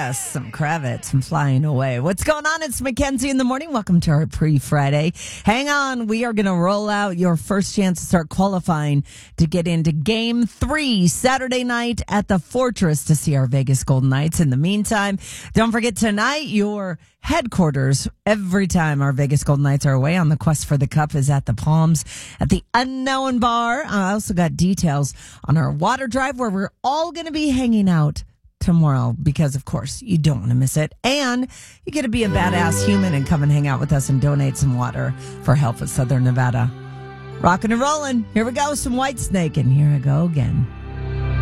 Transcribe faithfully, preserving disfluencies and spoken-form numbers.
yes, some Kravitz, some Flying Away. What's going on? It's Mackenzie in the morning. Welcome to our pre-Friday. Hang on. We are going to roll out your first chance to start qualifying to get into game three Saturday night at the Fortress to see our Vegas Golden Knights. In the meantime, don't forget tonight your headquarters every time our Vegas Golden Knights are away on the quest for the cup is at the Palms at the Unknown Bar. I also got details on our water drive where we're all going to be hanging out tomorrow because, of course, you don't want to miss it. And you get to be a badass human and come and hang out with us and donate some water for Help of Southern Nevada. Rocking and rolling. Here we go. Some Whitesnake, and here I go again.